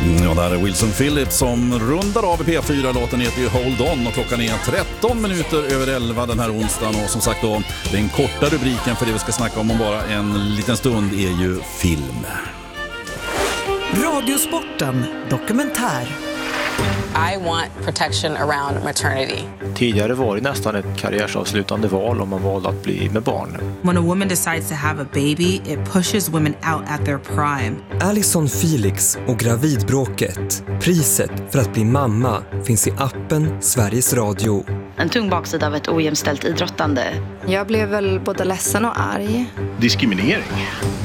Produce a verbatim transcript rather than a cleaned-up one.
Ja, där är Wilson Phillips som rundar av i P fyra. Låten heter ju Hold On och klockan är tretton minuter över elva den här onsdagen. Och som sagt då, den korta rubriken för det vi ska snacka om om bara en liten stund är ju film. Radiosporten dokumentär. I want protection around maternity. Tidigare var det nästan ett karriärsavslutande val om man valde att bli med barn. When a woman decides to have a baby, it pushes women out at their prime. Alison Felix och gravidbråket. Priset för att bli mamma finns i appen Sveriges Radio. En tung baksida av ett ojämställt idrottande. Jag blev väl både ledsen och arg. Diskriminering.